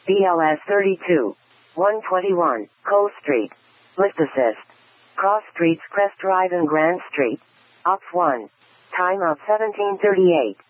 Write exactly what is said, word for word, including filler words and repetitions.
B L S thirty-two. one twenty-one, Cole Street. Lift assist. Cross streets Crest Drive and Grand Street. Ops one. Time of seventeen thirty-eight.